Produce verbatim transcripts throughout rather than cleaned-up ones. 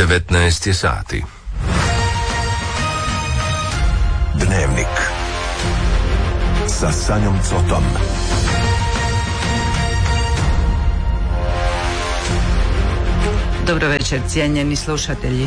devetnaest je sati. Dnevnik sa Sanjom Cotom. Dobro večer, cijenjeni slušatelji.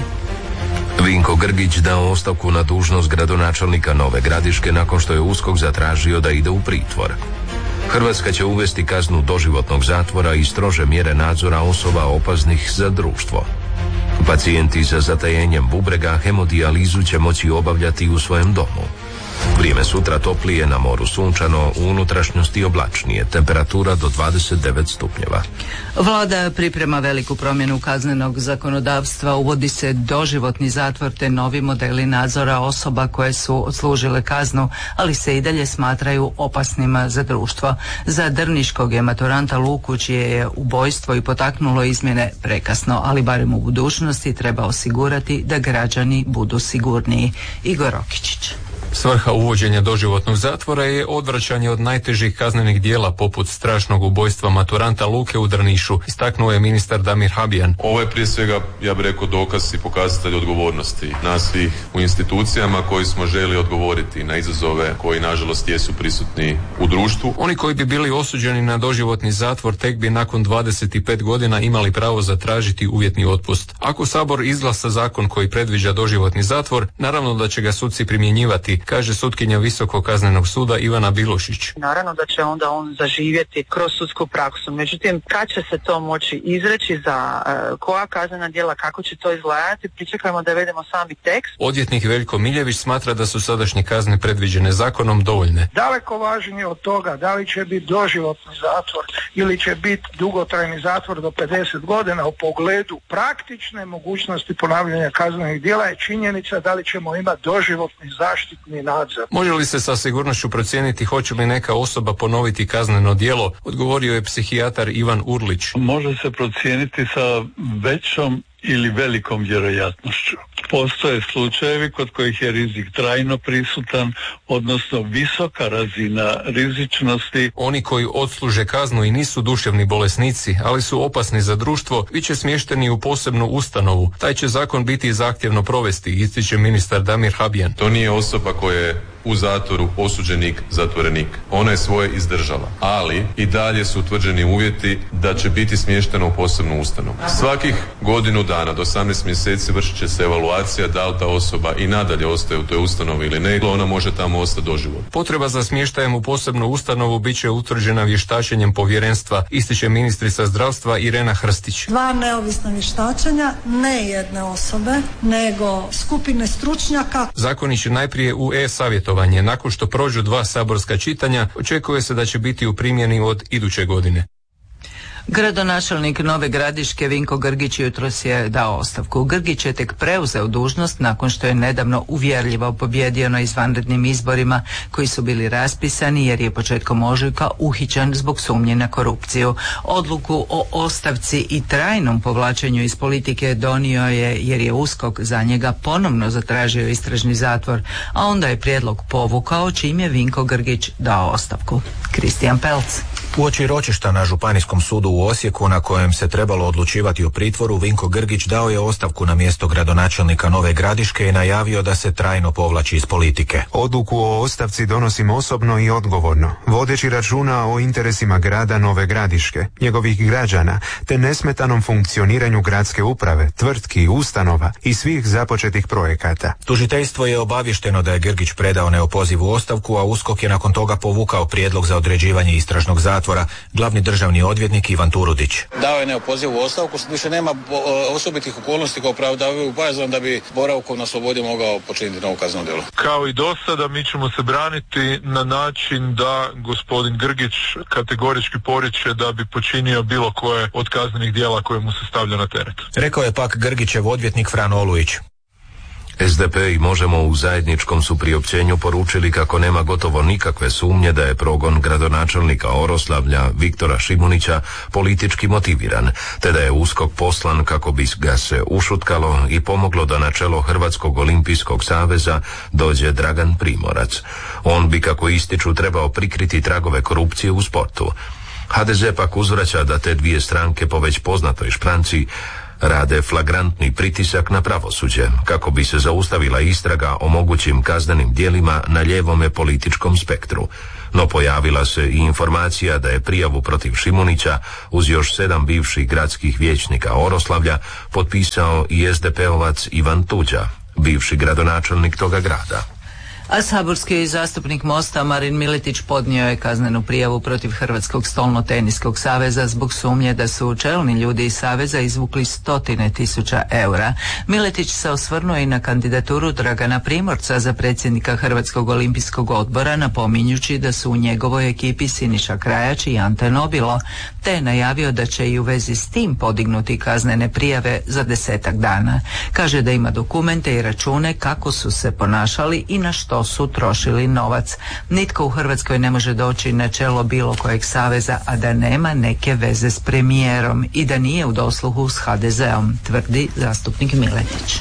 Vinko Grgić dao ostavku na dužnost gradonačelnika Nove Gradiške nakon što je USKOK zatražio da ide u pritvor. Hrvatska će uvesti kaznu doživotnog zatvora i strože mjere nadzora osoba opasnih za društvo. Pacijenti sa zatajenjem bubrega hemodijalizu će moći obavljati u svojem domu. Vrijeme sutra toplije, na moru sunčano, u unutrašnjosti oblačnije, temperatura do dvadeset devet stupnjeva. Vlada priprema veliku promjenu kaznenog zakonodavstva, uvodi se doživotni zatvor te novi modeli nadzora osoba koje su odslužile kaznu, ali se i dalje smatraju opasnima za društvo. Za drniškog je maturanta Luku, čije je ubojstvo i potaknulo izmjene, prekasno, ali barem u budućnosti treba osigurati da građani budu sigurniji. Igor Rokičić. Svrha uvođenja doživotnog zatvora je odvraćanje od najtežih kaznenih dijela poput strašnog ubojstva maturanta Luke u Drnišu, istaknuo je ministar Damir Habijan. Ovo je prije svega, ja bih rekao, dokaz i pokazatelj odgovornosti nas svih u institucijama koji smo želi odgovoriti na izazove koji nažalost jesu prisutni u društvu. Oni koji bi bili osuđeni na doživotni zatvor tek bi nakon dvadeset pet godina imali pravo zatražiti uvjetni otpust. Ako Sabor izglasa zakon koji predviđa doživotni zatvor, naravno da će ga suci primjenjivati, kaže sutkinja Visokog kaznenog suda Ivana Bilošić. Naravno da će onda on zaživjeti kroz sudsku praksu. Međutim, kad će se to moći izreći, za uh, koja kaznena djela, kako će to izgledati, pričekajmo da vedemo sami tekst. Odvjetnik Veljko Miljević smatra da su sadašnje kazne predviđene zakonom dovoljne. Daleko važnije od toga da li će biti doživotni zatvor ili će biti dugotrajni zatvor do pedeset godina u pogledu praktične mogućnosti ponavljanja kaznenih djela je činjenica da li ćemo imati doživotni zaštitni nadzor. Može li se sa sigurnošću procijeniti hoće li neka osoba ponoviti kazneno djelo, odgovorio je psihijatar Ivan Urlić. Može se procijeniti sa većom ili velikom vjerojatnošću. Postoje slučajevi kod kojih je rizik trajno prisutan, odnosno visoka razina rizičnosti. Oni koji odsluže kaznu i nisu duševni bolesnici, ali su opasni za društvo, bit će smješteni u posebnu ustanovu. Taj će zakon biti zahtjevno provesti, ističe ministar Damir Habijan. To nije osoba koja je u zatvoru osuđenik, zatvorenik. Ona je svoje izdržala, ali i dalje su utvrđeni uvjeti da će biti smještena u posebnu ustanovu. Svakih godinu dana do osamnaest mjeseci vršit će se evaluacija da li ta osoba i nadalje ostaje u toj ustanovi ili ne, ona može tamo ostati doživotno. Potreba za smještajem u posebnu ustanovu bit će utvrđena vještačenjem povjerenstva, ističe ministrica zdravstva Irena Hrstić. Dva neovisna vještačenja, ne jedne osobe, nego skupine stručnjaka. Zakoni će najprije u e-savjetovanje. Nakon što prođu dva saborska čitanja, očekuje se da će biti u primjeni od iduće godine. Gradonačelnik Nove Gradiške Vinko Grgić jutros je dao ostavku. Grgić je tek preuzeo dužnost nakon što je nedavno uvjerljivo pobjedio na izvanrednim izborima koji su bili raspisani jer je početkom ožujka uhićen zbog sumnje na korupciju. Odluku o ostavci i trajnom povlačenju iz politike donio je jer je USKOK za njega ponovno zatražio istražni zatvor, a onda je prijedlog povukao čim je Vinko Grgić dao ostavku. Kristijan Pelc. Uoči ročišta na Županijskom sudu u Osijeku na kojem se trebalo odlučivati o pritvoru, Vinko Grgić dao je ostavku na mjesto gradonačelnika Nove Gradiške i najavio da se trajno povlači iz politike. Odluku o ostavci donosim osobno i odgovorno, vodeći računa o interesima grada Nove Gradiške, njegovih građana, te nesmetanom funkcioniranju gradske uprave, tvrtki, ustanova i svih započetih projekata. Tužiteljstvo je obavješteno da je Grgić predao neopozivu ostavku, a USKOK je nakon toga povukao prijedlog za određivanje istražnog zatvora. Glavni državni odvjetnik Ivan Turudić. Dao je neopozivu ostavku, više nema osobitih okolnosti kao opravdavaju bojazan da bi boravkom na slobodi mogao počiniti novo kazneno djelo. Kao i do sada mi ćemo se braniti na način da gospodin Grgić kategorički poriče da bi počinio bilo koje od kaznenih djela koje mu se stavlja na teret. Rekao je pak Grgićev odvjetnik Fran Olujić. S D P i Možemo u zajedničkom su priopćenju poručili kako nema gotovo nikakve sumnje da je progon gradonačelnika Oroslavlja Viktora Šimunića politički motiviran, te da je USKOK poslan kako bi ga se ušutkalo i pomoglo da na čelo Hrvatskog olimpijskog saveza dođe Dragan Primorac. On bi, kako ističu, trebao prikriti tragove korupcije u sportu. H D Z pak uzvraća da te dvije stranke po već poznatoj špranci Rade flagrantni pritisak na pravosuđe kako bi se zaustavila istraga o mogućim kaznenim djelima na ljevome političkom spektru. No pojavila se i informacija da je prijavu protiv Šimunića uz još sedam bivših gradskih vijećnika Oroslavlja potpisao i es de pe ovac Ivan Tuđa, bivši gradonačelnik toga grada. A saborski zastupnik Mosta Marin Miletić podnio je kaznenu prijavu protiv Hrvatskog stolno-teniskog saveza zbog sumnje da su čelni ljudi iz saveza izvukli stotine tisuća eura. Miletić se osvrnuo i na kandidaturu Dragana Primorca za predsjednika Hrvatskog olimpijskog odbora, napominjući da su u njegovoj ekipi Siniša Krajač i Ante Nobilo, te je najavio da će i u vezi s tim podignuti kaznene prijave za desetak dana. Kaže da ima dokumente i račune kako su se ponašali i na što su trošili novac. Nitko u Hrvatskoj ne može doći na čelo bilo kojeg saveza, a da nema neke veze s premijerom i da nije u dosluhu s ha de zeom, tvrdi zastupnik Miletić.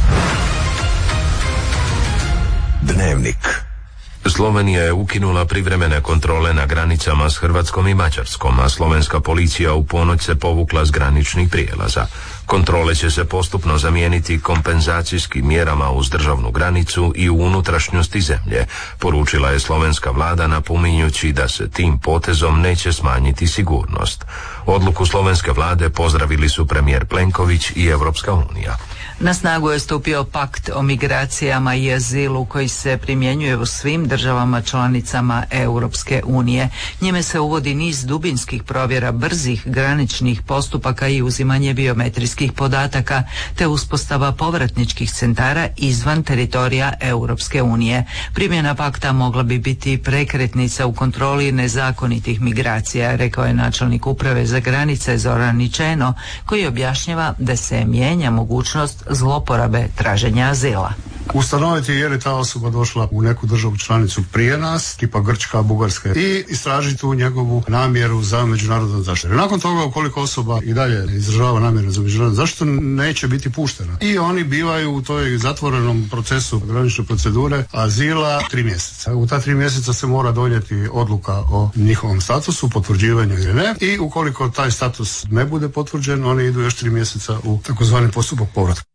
Dnevnik. Slovenija je ukinula privremene kontrole na granicama s Hrvatskom i Mađarskom, a slovenska policija u ponoć se povukla s graničnih prijelaza. Kontrole će se postupno zamijeniti kompenzacijskim mjerama uz državnu granicu i u unutrašnjosti zemlje, poručila je slovenska vlada, napominjući da se tim potezom neće smanjiti sigurnost. Odluku slovenske vlade pozdravili su premijer Plenković i Europska unija. Na snagu je stupio pakt o migracijama i azilu koji se primjenjuje u svim državama članicama Europske unije. Njime se uvodi niz dubinskih provjera, brzih graničnih postupaka i uzimanje biometrijskih podataka, te uspostava povratničkih centara izvan teritorija Europske unije. Primjena pakta mogla bi biti prekretnica u kontroli nezakonitih migracija, rekao je načelnik uprave za granice Zoran Ničeno, koji objašnjava da se mijenja mogućnost zloporabe traženja azila. Ustanoviti je li ta osoba došla u neku državu članicu prije nas, tipa Grčka, Bugarska, i istražiti tu njegovu namjeru za međunarodnu zaštitu. Nakon toga, ukoliko osoba i dalje izražava namjeru za međunarodnu zaštitu, neće biti puštena. I oni bivaju u toj zatvorenom procesu granične procedure azila tri mjeseca. U ta tri mjeseca se mora donijeti odluka o njihovom statusu, potvrđivanju ili ne, i ukoliko taj status ne bude potvrđen, oni idu još tri mjeseca u takozvani postupak povratka.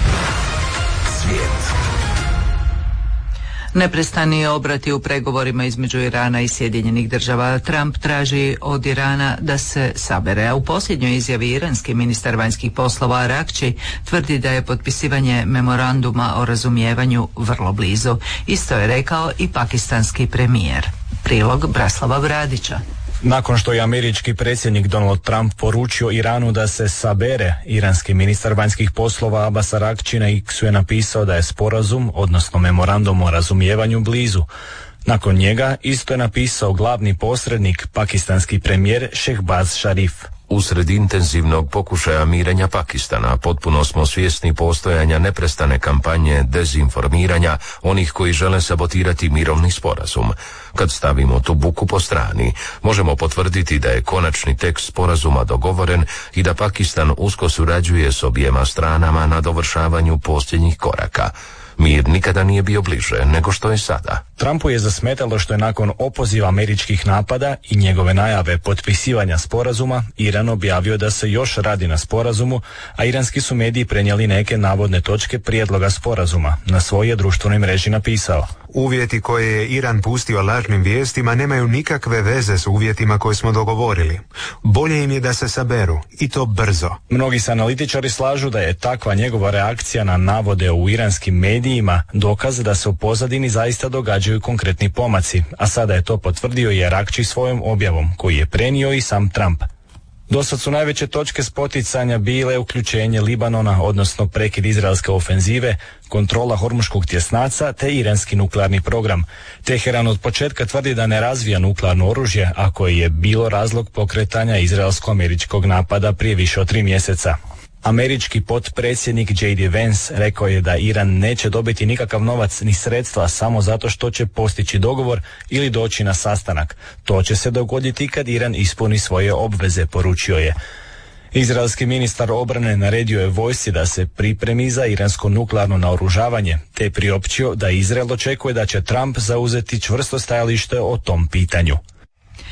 Neprestani obrati u pregovorima između Irana i Sjedinjenih država. Trump traži od Irana da se sabere, a u posljednjoj izjavi iranski ministar vanjskih poslova Arakči tvrdi da je potpisivanje memoranduma o razumijevanju vrlo blizu. Isto je rekao i pakistanski premijer. Prilog Braslava Vradića. Nakon što je američki predsjednik Donald Trump poručio Iranu da se sabere, iranski ministar vanjskih poslova Abbas Arakči na X-u je napisao da je sporazum, odnosno memorandum o razumijevanju, blizu. Nakon njega isto je napisao glavni posrednik, pakistanski premijer Shehbaz Sharif. Usred intenzivnog pokušaja mirenja Pakistana potpuno smo svjesni postojanja neprestane kampanje dezinformiranja onih koji žele sabotirati mirovni sporazum. Kad stavimo tu buku po strani, možemo potvrditi da je konačni tekst sporazuma dogovoren i da Pakistan usko surađuje s objema stranama na dovršavanju posljednjih koraka. Mir nikada nije bio bliže nego što je sada. Trumpu je zasmetalo što je nakon opoziva američkih napada i njegove najave potpisivanja sporazuma, Iran objavio da se još radi na sporazumu, a iranski su mediji prenijeli neke navodne točke prijedloga sporazuma. Na svojoj društvenoj mreži napisao: Uvjeti koje je Iran pustio lažnim vijestima nemaju nikakve veze s uvjetima koje smo dogovorili. Bolje im je da se saberu, i to brzo. Mnogi se analitičari slažu da je takva njegova reakcija na navode u iranskim medijima dokaz da se u pozadini zaista događaju konkretni pomaci, a sada je to potvrdio i Arakči svojom objavom, koji je prenio i sam Trump. Dosad su najveće točke spoticanja bile uključenje Libanona, odnosno prekid izraelske ofenzive, kontrola Hormuškog tjesnaca te iranski nuklearni program. Teheran od početka tvrdi da ne razvija nuklearno oružje, a koje je bilo razlog pokretanja izraelsko-američkog napada prije više od tri mjeseca. Američki potpredsjednik J D Vance rekao je da Iran neće dobiti nikakav novac ni sredstva samo zato što će postići dogovor ili doći na sastanak. To će se dogoditi kad Iran ispuni svoje obveze, poručio je. Izraelski ministar obrane naredio je vojsci da se pripremi za iransko nuklearno naoružavanje, te priopćio da Izrael očekuje da će Trump zauzeti čvrsto stajalište o tom pitanju.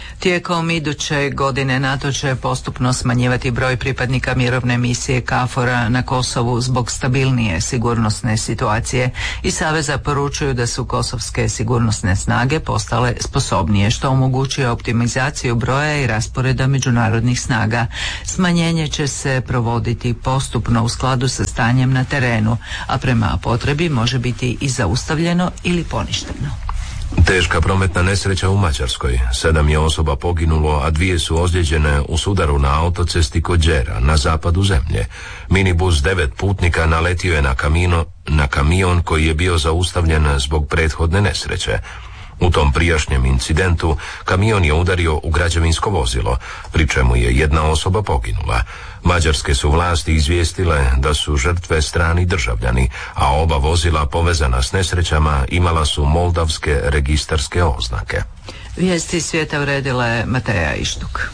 Tijekom iduće godine NATO će postupno smanjivati broj pripadnika mirovne misije KFOR-a na Kosovu zbog stabilnije sigurnosne situacije i saveza poručuju da su kosovske sigurnosne snage postale sposobnije, što omogućuje optimizaciju broja i rasporeda međunarodnih snaga. Smanjenje će se provoditi postupno u skladu sa stanjem na terenu, a prema potrebi može biti i zaustavljeno ili poništeno. Teška prometna nesreća u Mađarskoj. Sedam je osoba poginulo, a dvije su ozlijeđene u sudaru na autocesti kod Đera, na zapadu zemlje. Minibus devet putnika naletio je na, kamino, na kamion koji je bio zaustavljen zbog prethodne nesreće. U tom prijašnjem incidentu kamion je udario u građevinsko vozilo, pri čemu je jedna osoba poginula. Mađarske su vlasti izvijestile da su žrtve strani državljani, a oba vozila povezana s nesrećama imala su moldavske registarske oznake. Vijesti svijeta uredila je Mateja Ištuk.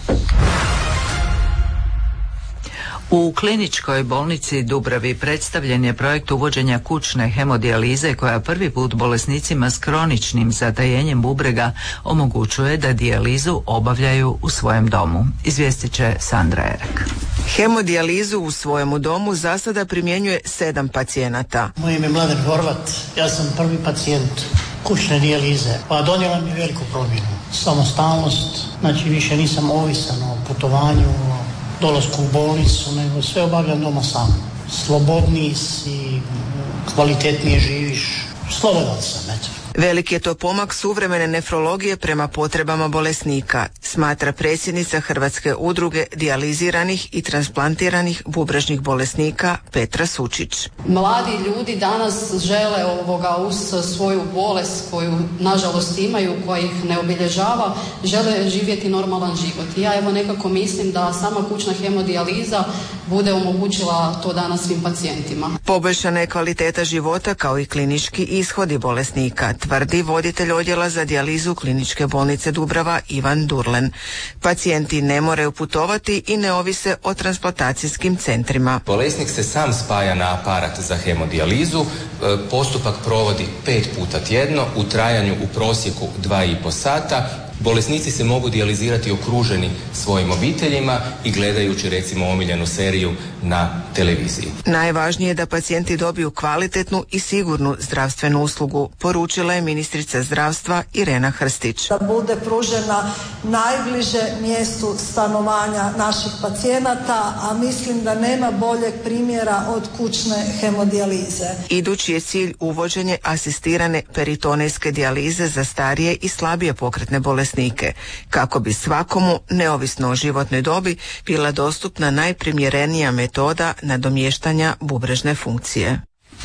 U kliničkoj bolnici Dubravi predstavljen je projekt uvođenja kućne hemodijalize koja prvi put bolesnicima s kroničnim zatajenjem bubrega omogućuje da dijalizu obavljaju u svojem domu. Izvijestit će Sandra Erek. Hemodijalizu u svojemu domu za sada primjenjuje sedam pacijenata. Moje ime je Mladen Horvat, ja sam prvi pacijent kućne dijalize, pa donijela mi veliku promjenu. Samostalnost, znači više nisam ovisan o putovanju, dolasku u bolnicu, nego sve obavljam doma sam. Slobodniji si, kvalitetnije živiš, slobodan sam, eto. Velik je to pomak suvremene nefrologije prema potrebama bolesnika, smatra predsjednica Hrvatske udruge dijaliziranih i transplantiranih bubrežnih bolesnika Petra Sučić. Mladi ljudi danas žele ovoga uz svoju bolest koju nažalost imaju, koja ih ne obilježava, žele živjeti normalan život. I ja evo nekako mislim da sama kućna hemodijaliza bude omogućila to danas svim pacijentima. Poboljšana je kvaliteta života kao i klinički ishodi bolesnika, tvrdi voditelj odjela za dijalizu kliničke bolnice Dubrava Ivan Durlen. Pacijenti ne moraju putovati i ne ovise o transplantacijskim centrima. Bolesnik se sam spaja na aparat za hemodijalizu, postupak provodi pet puta tjedno u trajanju u prosjeku dva i po sata. Bolesnici se mogu dijalizirati okruženi svojim obiteljima i gledajući recimo omiljenu seriju na televiziji. Najvažnije je da pacijenti dobiju kvalitetnu i sigurnu zdravstvenu uslugu, poručila je ministrica zdravstva Irena Hrstić. Da bude pružena najbliže mjestu stanovanja naših pacijenata, a mislim da nema boljeg primjera od kućne hemodijalize. Idući je cilj uvođenje asistirane peritonejske dijalize za starije i slabije pokretne bolesnike, kako bi svakomu, neovisno o životnoj dobi, bila dostupna najprimjerenija metoda nadomještanja bubrežne funkcije.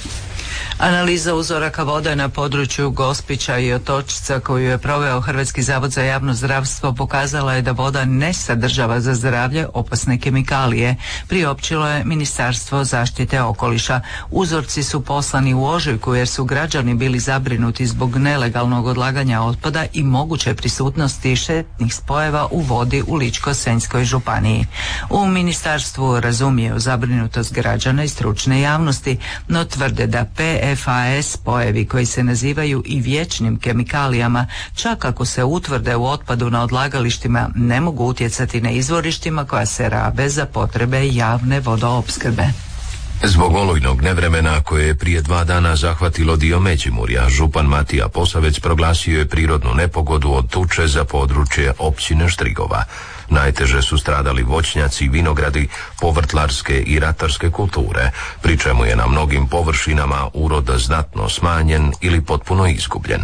Analiza uzoraka vode na području Gospića i Otočca koju je proveo Hrvatski zavod za javno zdravstvo pokazala je da voda ne sadržava za zdravlje opasne kemikalije, priopćilo je Ministarstvo zaštite okoliša. Uzorci su poslani u ožujku jer su građani bili zabrinuti zbog nelegalnog odlaganja otpada i moguće prisutnosti štetnih spojeva u vodi u Ličko-senjskoj županiji. U ministarstvu razumiju zabrinutost građana i stručne javnosti, no tvrde da P F A S spojevi koji se nazivaju i vječnim kemikalijama, čak ako se utvrde u otpadu na odlagalištima, ne mogu utjecati na izvorištima koja se rabe za potrebe javne vodoopskrbe. Zbog olujnog nevremena koje je prije dva dana zahvatilo dio Međimurja, župan Matija Posavec proglasio je prirodnu nepogodu od tuče za područje općine Štrigova. Najteže su stradali voćnjaci, vinogradi, povrtlarske i ratarske kulture, pri čemu je na mnogim površinama urod znatno smanjen ili potpuno izgubljen.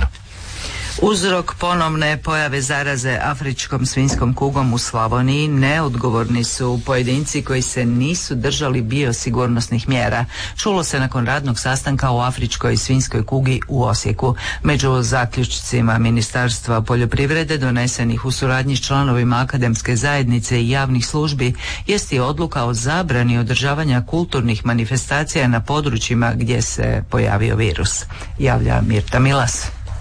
Uzrok ponovne pojave zaraze afričkom svinjskom kugom u Slavoniji neodgovorni su pojedinci koji se nisu držali biosigurnosnih mjera. Čulo se nakon radnog sastanka o afričkoj svinjskoj kugi u Osijeku. Među zaključcima Ministarstva poljoprivrede donesenih u suradnji s članovima akademske zajednice i javnih službi jest i odluka o zabrani održavanja kulturnih manifestacija na područjima gdje se pojavio virus. Javlja Mirta Milas.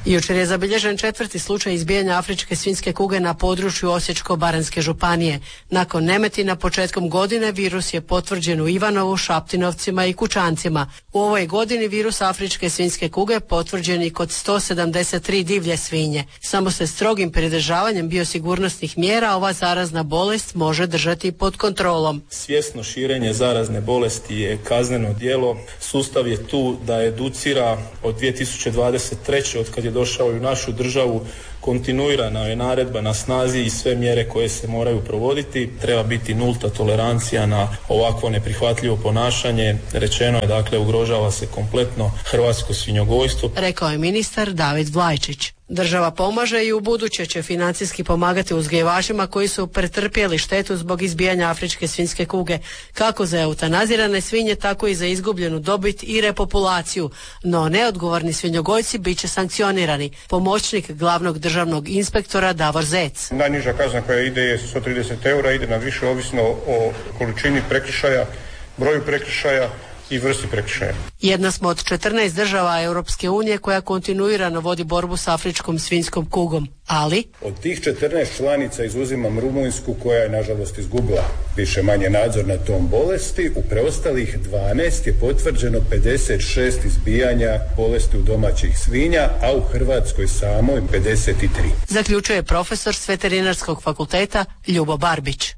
Jučer je zabilježen četvrti slučaj izbijanja afričke svinjske kuge na području Osječko-baranjske županije. Nakon Nemetina početkom godine virus je potvrđen u Ivanovu, Šaptinovcima i Kučancima. U ovoj godini virus afričke svinjske kuge potvrđen i kod sto sedamdeset tri divlje svinje. Samo se strogim pridržavanjem biosigurnosnih mjera ova zarazna bolest može držati pod kontrolom. Svjesno širenje zarazne bolesti je kazneno djelo. Sustav je tu da educira od dvije tisuće dvadeset treće od kad je došao u našu državu. Kontinuirana je naredba na snazi i sve mjere koje se moraju provoditi. Treba biti nulta tolerancija na ovakvo neprihvatljivo ponašanje. Rečeno je, dakle, ugrožava se kompletno hrvatsko svinjogojstvo. Rekao je ministar David Vlajčić. Država pomaže i u buduće će financijski pomagati uzgajivačima koji su pretrpjeli štetu zbog izbijanja afričke svinjske kuge, kako za eutanazirane svinje, tako i za izgubljenu dobit i repopulaciju. No neodgovorni svinjogojci bit će sankcionirani. Pomoćnik glavnog državnog inspektora Davor Zec. Najniža kazna koja ide je sto trideset eura, ide na više ovisno o količini prekršaja, broju prekršaja i vrsti prekršaja. Jedna smo od četrnaest država Europske unije koja kontinuirano vodi borbu s afričkom svinjskom kugom, ali od tih četrnaest članica izuzimam Rumunjsku koja je nažalost izgubila više manje nadzor nad tom bolesti. U preostalih dvanaest je potvrđeno pedeset šest izbijanja bolesti u domaćih svinja, a u Hrvatskoj samoj pedeset tri. Zaključuje profesor s Veterinarskog fakulteta Ljubo Barbić.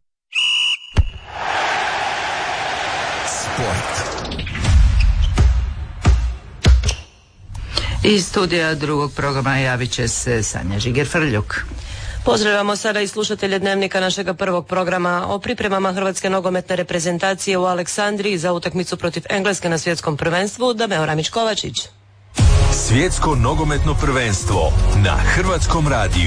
Sport. Iz studija drugog programa javit će se Sanja Žiger-Frljuk. Pozdravljamo sada i slušatelje Dnevnika našega prvog programa o pripremama hrvatske nogometne reprezentacije u Aleksandriji za utakmicu protiv Engleske na svjetskom prvenstvu. Dameo Ramić-Kovačić. Svjetsko nogometno prvenstvo na Hrvatskom radiju.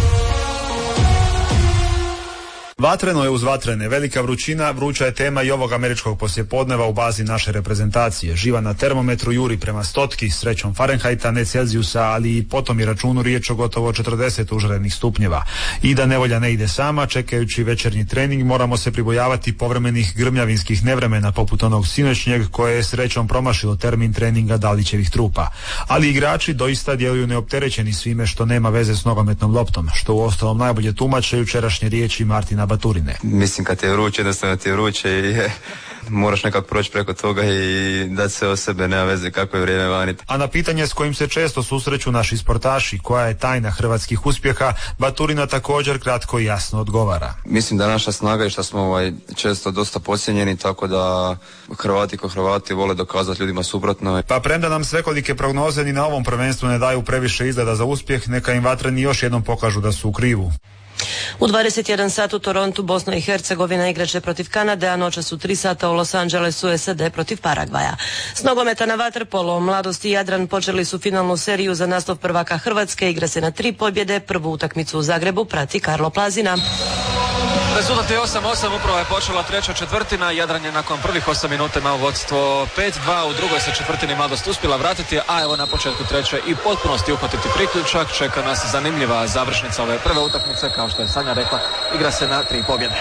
Vatreno je uz vatrene, velika vrućina, vruća je tema i ovog američkog poslijepodneva u bazi naše reprezentacije. Živa na termometru juri prema stotki, srećom Fahrenheita, ne Celzijusa, ali i potom i računu riječ o gotovo četrdeset užarenih stupnjeva. I da nevolja ne ide sama, čekajući večernji trening, moramo se pribojavati povremenih grmljavinskih nevremena poput onog sinoćnjeg koje je srećom promašilo termin treninga Dalićevih trupa. Ali igrači doista djeluju neopterećeni svime što nema veze s nogometnom loptom, što u ostalom najbolje tumače jučerašnje riječi Martina Baturine. Mislim, kad ti je vruće, jednostavno ti je vruće i je, moraš nekako proći preko toga i dati se o sebe, nema veze kako je vrijeme vani. A na pitanje s kojim se često susreću naši sportaši, koja je tajna hrvatskih uspjeha, Baturina također kratko i jasno odgovara. Mislim da naša snaga je što smo ovaj, često dosta podcijenjeni, tako da Hrvati ko Hrvati vole dokazati ljudima suprotno. Pa premda nam svekolike prognoze ni na ovom prvenstvu ne daju previše izgleda za uspjeh, neka im vatreni još jednom pokažu da su u krivu. U dvadeset jedan sat u Torontu Bosna i Hercegovina igraće protiv Kanade, a noćas u tri sata u Los Angelesu S A D protiv Paragvaja. S nogometa na vaterpolo Mladost i Jadran počeli su finalnu seriju za naslov prvaka Hrvatske. Igra se na tri pobjede, prvu utakmicu u Zagrebu prati Karlo Plazina. Rezultat je osam osam, upravo je počela treća četvrtina. Jadran je nakon prvih osam minuta imao vodstvo pet dva, u drugoj se četvrtini Mladost uspjela vratiti, a evo na početku treće i potpunosti uhvatiti priključak. Čeka nas zanimljiva završnica ove prve utakmice, kao što je Sanja rekla, igra se na tri pobjede.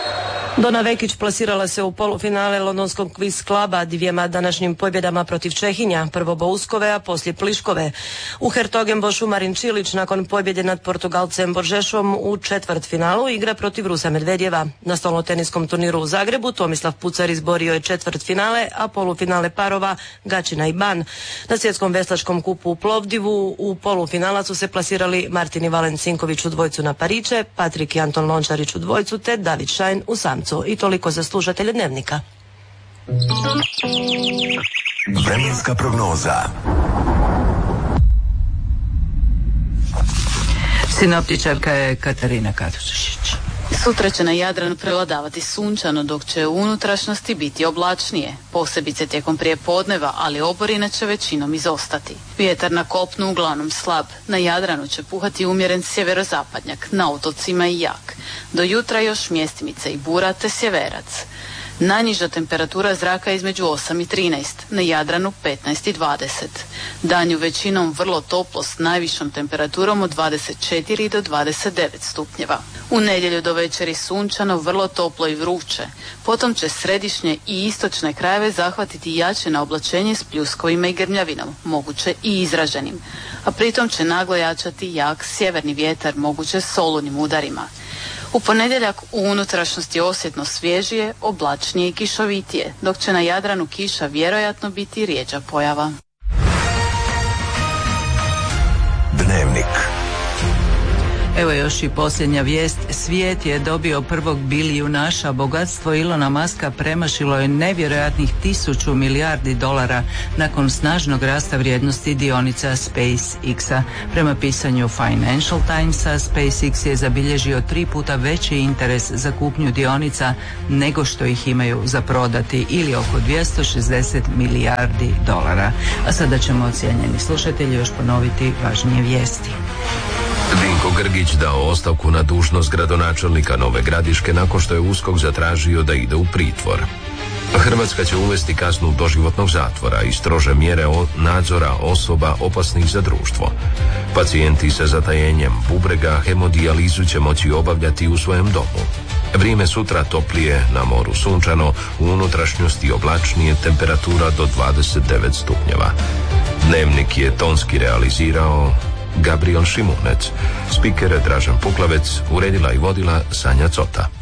Dona Vekić plasirala se u polufinale londonskog kviz kluba dvijema današnjim pobjedama protiv Čehinja, prvo Bouskove, a poslije Pliškove. U Hertogenbošu Marin Čilić nakon pobjede nad Portugalcem Boržešom u četvrtfinalu igra protiv Rusa Medvedjeva. Na stolnoteniskom turniru u Zagrebu Tomislav Pucar izborio je četvrtfinale, a polufinale parova Gačina i Ban. Na svjetskom veslačkom kupu u Plovdivu u polufinala su se plasirali Martin i Valen Cinković u dvojcu na pariče, Patrik i Anton Lončarić u dvojcu te David Šajn u samcu. I toliko za slušatelje Dnevnika. Vremenska prognoza. Sinoptičarka je Katarina Katušić. Sutra će na Jadran prevladavati sunčano, dok će u unutrašnjosti biti oblačnije, posebice tijekom prijepodneva, ali oborine će većinom izostati. Vjetar na kopnu uglavnom slab, na Jadranu će puhati umjeren sjeverozapadnjak, na otocima i jak. Do jutra još mjestimice i bura te sjeverac. Najniža temperatura zraka je između osam i trinaest, na Jadranu petnaest i dvadeset. Danju većinom vrlo toplo s najvišom temperaturom od dvadeset četiri do dvadeset devet stupnjeva. U nedjelju do večeri sunčano, vrlo toplo i vruće. Potom će središnje i istočne krajeve zahvatiti jače na oblačenje s pljuskovima i grmljavinom, moguće i izraženim. A pritom će naglo jačati jak sjeverni vjetar, moguće s olunim udarima. U ponedjeljak u unutrašnjosti osjetno svježije, oblačnije i kišovitije, dok će na Jadranu kiša vjerojatno biti rjeđa pojava. Dnevnik. Evo još i posljednja vijest. Svijet je dobio prvog bilijunaša. Bogatstvo Ilona Muska premašilo je nevjerojatnih tisuću milijardi dolara nakon snažnog rasta vrijednosti dionica SpaceX-a. Prema pisanju Financial Timesa, SpaceX je zabilježio tri puta veći interes za kupnju dionica nego što ih imaju za prodati, ili oko dvjesto šezdeset milijardi dolara. A sada ćemo, cijenjeni slušatelji, još ponoviti važnije vijesti. Vinko Grgić dao ostavku na dužnost gradonačelnika Nove Gradiške nakon što je USKOK zatražio da ide u pritvor. Hrvatska će uvesti kaznu doživotnog zatvora i strože mjere nadzora osoba opasnih za društvo. Pacijenti sa zatajenjem bubrega hemodijalizu će moći obavljati u svojem domu. Vrijeme sutra toplije, na moru sunčano, u unutrašnjosti oblačnije, temperatura do dvadeset devet stupnjeva. Dnevnik je tonski realizirao Gabriel Šimunec. Spiker Dražen Puklavec, uredila i vodila Sanja Cota.